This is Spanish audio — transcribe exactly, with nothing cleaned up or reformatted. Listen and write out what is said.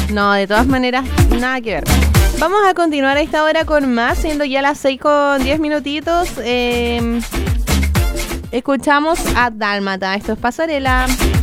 No, de todas maneras, nada que ver. Vamos a continuar a esta hora con más, siendo ya las seis con diez minutitos. Eh, escuchamos a Dálmata. Esto es Pasarela.